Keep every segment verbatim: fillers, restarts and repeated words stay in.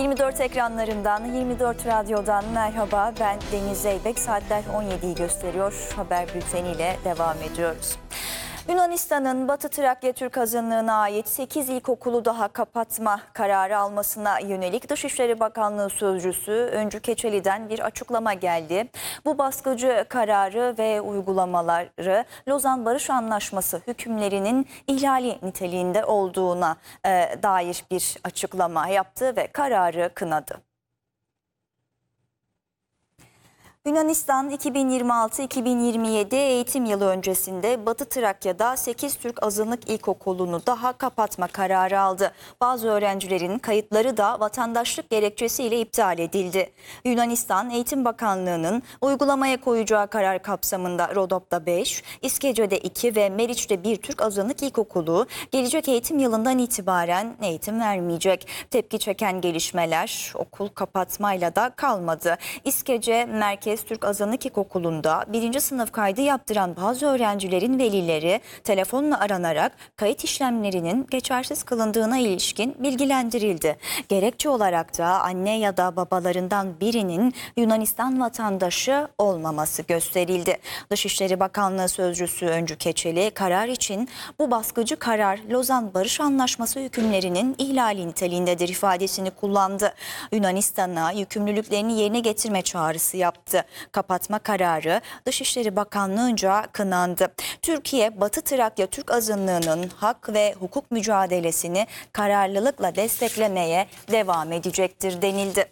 yirmi dört ekranlarından, yirmi dört radyodan merhaba. Ben Deniz Zeybek. Saatler on yediyi gösteriyor. Haber bülteniyle devam ediyoruz. Yunanistan'ın Batı Trakya Türk Azınlığı'na ait sekiz ilkokulu daha kapatma kararı almasına yönelik Dışişleri Bakanlığı Sözcüsü Öncü Keçeli'den bir açıklama geldi. Bu baskıcı kararı ve uygulamaları Lozan Barış Anlaşması hükümlerinin ihlali niteliğinde olduğuna e, dair bir açıklama yaptı ve kararı kınadı. Yunanistan iki bin yirmi altı iki bin yirmi yedi eğitim yılı öncesinde Batı Trakya'da sekiz Türk azınlık ilkokulunu daha kapatma kararı aldı. Bazı öğrencilerin kayıtları da vatandaşlık gerekçesiyle iptal edildi. Yunanistan Eğitim Bakanlığı'nın uygulamaya koyacağı karar kapsamında Rodop'ta beş, İskece'de iki ve Meriç'te bir Türk azınlık ilkokulu gelecek eğitim yılından itibaren eğitim vermeyecek. Tepki çeken gelişmeler okul kapatmayla da kalmadı. İskece Merkez Türk Azınlık İlkokulu'nda birinci sınıf kaydı yaptıran bazı öğrencilerin velileri telefonla aranarak kayıt işlemlerinin geçersiz kılındığına ilişkin bilgilendirildi. Gerekçe olarak da anne ya da babalarından birinin Yunanistan vatandaşı olmaması gösterildi. Dışişleri Bakanlığı Sözcüsü Öncü Keçeli karar için bu baskıcı karar Lozan Barış Anlaşması hükümlerinin ihlali niteliğindedir ifadesini kullandı. Yunanistan'a yükümlülüklerini yerine getirme çağrısı yaptı. Kapatma kararı Dışişleri Bakanlığı'nca kınandı. Türkiye, Batı Trakya Türk azınlığının hak ve hukuk mücadelesini kararlılıkla desteklemeye devam edecektir denildi.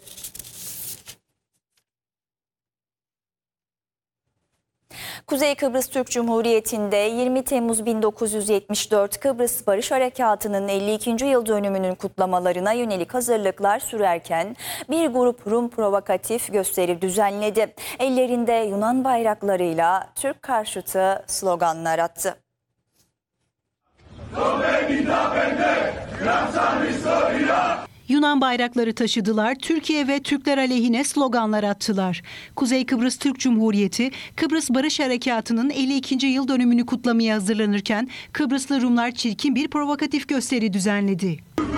Kuzey Kıbrıs Türk Cumhuriyeti'nde yirmi Temmuz bin dokuz yüz yetmiş dört Kıbrıs Barış Harekatı'nın elli ikinci yıl dönümünün kutlamalarına yönelik hazırlıklar sürerken bir grup Rum provokatif gösteri düzenledi. Ellerinde Yunan bayraklarıyla Türk karşıtı sloganlar attı. Yunan bayrakları taşıdılar, Türkiye ve Türkler aleyhine sloganlar attılar. Kuzey Kıbrıs Türk Cumhuriyeti, Kıbrıs Barış Harekatı'nın elli ikinci yıl dönümünü kutlamaya hazırlanırken Kıbrıslı Rumlar çirkin bir provokatif gösteri düzenledi.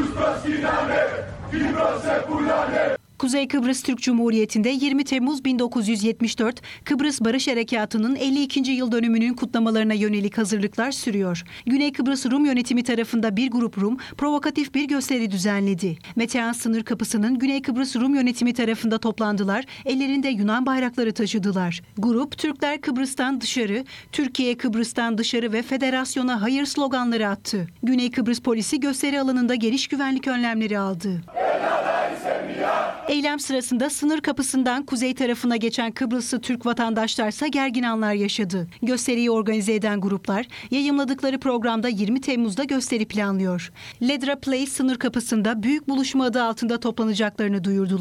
Kuzey Kıbrıs Türk Cumhuriyeti'nde yirmi Temmuz bin dokuz yüz yetmiş dört Kıbrıs Barış Harekatı'nın elli ikinci yıl dönümünün kutlamalarına yönelik hazırlıklar sürüyor. Güney Kıbrıs Rum yönetimi tarafında bir grup Rum provokatif bir gösteri düzenledi. Metehan sınır kapısının Güney Kıbrıs Rum yönetimi tarafında toplandılar, ellerinde Yunan bayrakları taşıdılar. Grup Türkler Kıbrıs'tan dışarı, Türkiye Kıbrıs'tan dışarı ve Federasyona hayır sloganları attı. Güney Kıbrıs polisi gösteri alanında geniş güvenlik önlemleri aldı. Eylem sırasında sınır kapısından kuzey tarafına geçen Kıbrıslı Türk vatandaşlarsa gergin anlar yaşadı. Gösteriyi organize eden gruplar yayımladıkları programda yirmi Temmuz'da gösteri planlıyor. Ledra Place sınır kapısında büyük buluşma adı altında toplanacaklarını duyurdular.